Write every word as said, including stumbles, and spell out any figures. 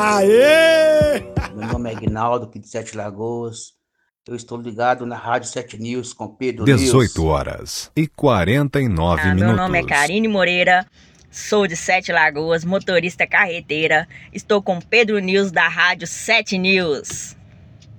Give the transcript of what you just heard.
Aê! Meu nome é Aguinaldo, aqui de Sete Lagoas. Eu estou ligado na Rádio Sete News com Pedro dezoito News. horas e quarenta e nove Ah, minutos. meu nome é Karine Moreira, sou de Sete Lagoas, motorista carreteira. Estou com Pedro News da Rádio Sete News.